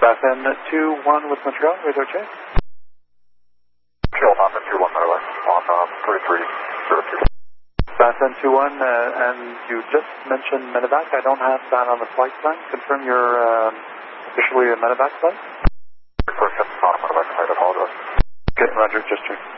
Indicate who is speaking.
Speaker 1: Basin 2-1 with Montreal, radar check.
Speaker 2: Montreal, Basin 2-1, radar on 3302.
Speaker 1: Basin 2-1, and you just mentioned medevac. I don't have that on the flight plan. Confirm you're officially a medevac flight?
Speaker 2: First, not a medevac flight, I apologize.
Speaker 1: Okay, roger, just check.